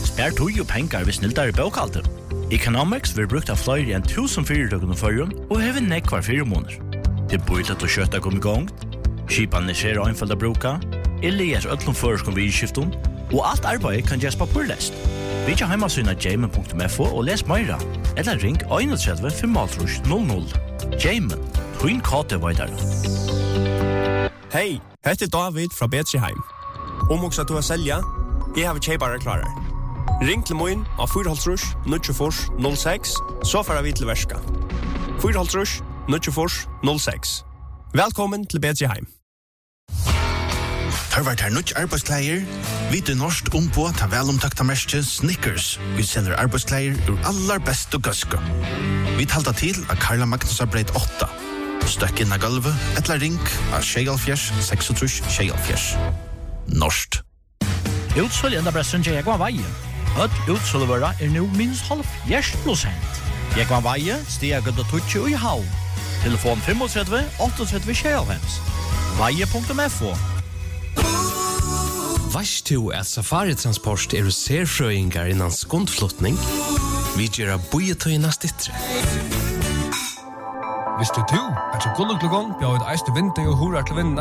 Spær tog jo pengar hvis nildar I bokhalter. Economics vil brukt av flere enn 1000 fyrirtøkken førjun og hever nekvar 4 måneder. Det bøylet å kjøtta kom I gang, skipan ser einfalda bruka, leser öllum føreskom vidskiftum, og alt arbeid kan gjøres papurlest. Vi ikke heimasyna jamen.fo og les meira, eller ring 31 500. Jamen, twin kate vaidar. Hei, heter David fra Betriheim. Om också att du har sälja, jag har köpare klarar. Ring till mig av 4 06, så får vi till värska. 4 06. Välkommen till Betriheim. Tarvart her nødt arbeidskleier. Vi til norsk på ta velomtakta merke Snickers. Vi selger arbeidskleier ur allar best og gøske. Vi talta til av Karla Magnus Breit 8. Støkk inn av gulvet, etla ring av 26 Norskt. Utsolg enda bressen til Jekvann Veie. Utsolgvara nu minst 50%. Jekvann Veie, stiger gødda tutsi og I havn. Telefon 35 38 25. Veie.fo. Vars du at Safari-transport serfrøyngar innan skundflottning? Vi gjør bojetøyna stittre. Hvis du at du kunne klokkan, bjør et eiste vinter og horar til vinden